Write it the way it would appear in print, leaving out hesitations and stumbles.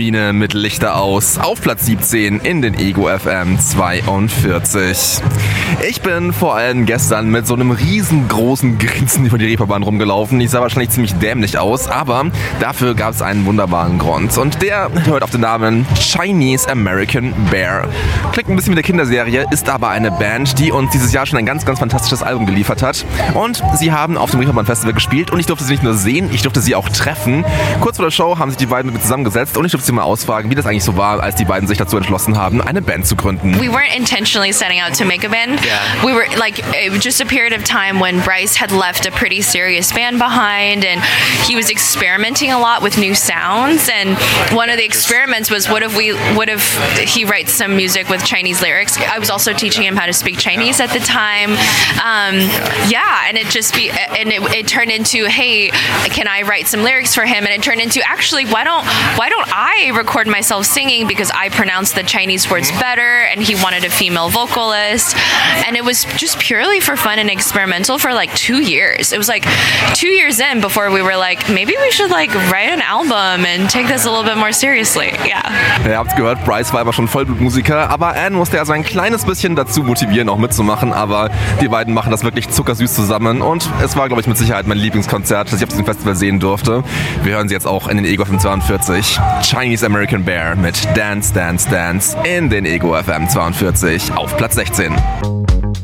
Termine mit Lichter aus. Auf Platz 17 in den Ego FM 42. Ich bin vor allem gestern mit so einem riesengroßen Grinsen über die Reeperbahn rumgelaufen. Ich sah wahrscheinlich ziemlich dämlich aus, aber dafür gab es einen wunderbaren Grund. Und der hört auf den Namen Chinese American Bear. Klingt ein bisschen wie eine Kinderserie, ist aber eine Band, die uns dieses Jahr schon ein ganz, ganz fantastisches Album geliefert hat. Und sie haben auf dem Reeperbahn Festival gespielt und ich durfte sie nicht nur sehen, ich durfte sie auch treffen. Kurz vor der Show haben sich die beiden mit mir zusammengesetzt und ich durfte sie mal ausfragen, wie das eigentlich so war, als die beiden sich dazu entschlossen haben, eine Band zu gründen. We weren't intentionally setting out to make a band. Yeah. We were it was just a period of time when Bryce had left a pretty serious band behind and he was experimenting a lot with new sounds, and one of the experiments was what if he writes some music with Chinese lyrics. I was also teaching him how to speak Chinese at the time. And it turned into, hey, can I write some lyrics for him? And it turned into, actually, why don't I record myself singing, because I pronounce the Chinese words better, and he wanted a female vocalist. And it was just purely for fun and experimental for like 2 years. It was like 2 years in before we were like, maybe we should like write an album and take this a little bit more seriously. Yeah. Ihr habt's gehört, Bryce war aber schon Vollblutmusiker, aber Anne musste also ein kleines bisschen dazu motivieren, auch mitzumachen, aber die beiden machen das wirklich zuckersüß zusammen und es war, glaube ich, mit Sicherheit mein Lieblingskonzert, das ich auf diesem Festival sehen durfte. Wir hören sie jetzt auch in den Ego FM 42. Chinese American Bear mit Dance, Dance, Dance in den Ego FM 42 auf Platz 16.